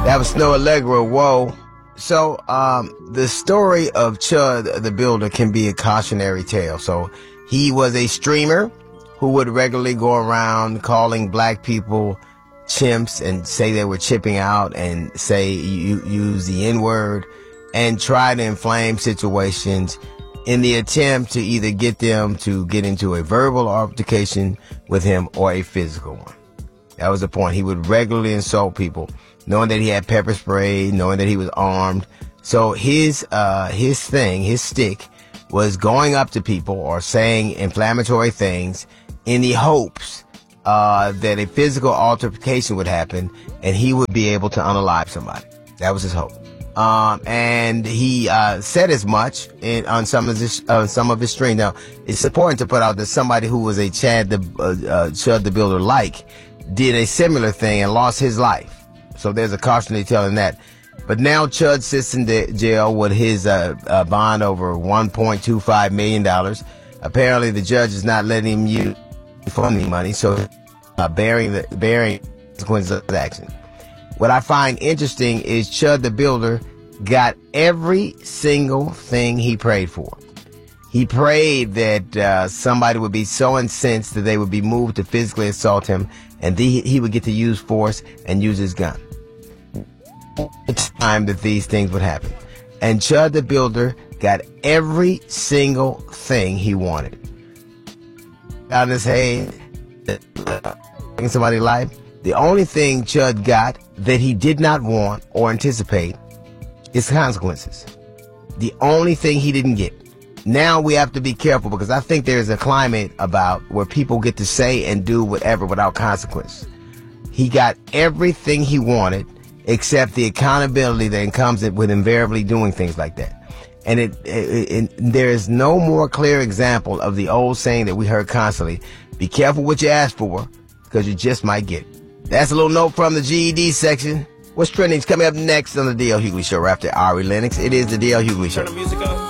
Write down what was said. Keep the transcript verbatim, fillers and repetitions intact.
That was Snow Allegra, Whoa. So, um, the story of Chud the Builder can be a cautionary tale. So, he was a streamer who would regularly go around calling black people chimps and say they were chipping out and say, you use the N-word and try to inflame situations in the attempt to either get them to get into a verbal altercation with him or a physical one. That was the point. He would regularly insult people, knowing that he had pepper spray, knowing that he was armed. So his, uh, his thing, his stick was going up to people or saying inflammatory things in the hopes, uh, that a physical altercation would happen and he would be able to unalive somebody. That was his hope. Um, and he, uh, said as much in, on some of his, uh, some of his stream. Now, it's important to put out that somebody who was a Chad the, uh, uh, Chud the Builder like did a similar thing and lost his life. So there's a cautionary tale in that. But now Chud sits in the jail with his, uh, uh, bond over one point two five million dollars. Apparently the judge is not letting him use funding money. So, uh, bearing the, bearing consequences of his action. What I find interesting is Chud the Builder got every single thing he prayed for. He prayed that uh, somebody would be so incensed that they would be moved to physically assault him, and the, he would get to use force and use his gun. It's time that these things would happen. And Chud the Builder got every single thing he wanted. On his head, taking somebody's life. The only thing Chud got that he did not want or anticipate is consequences. The only thing he didn't get. Now we have to be careful because I think there's a climate about where people get to say and do whatever without consequence. He got everything he wanted except the accountability that comes with invariably doing things like that. And it, it, it, there is no more clear example of the old saying that we heard constantly, be careful what you ask for because you just might get it. That's a little note from the G E D section. What's trending is coming up next on the D L Hughley Show right after Ari Lennox. It is the D L Hughley Show.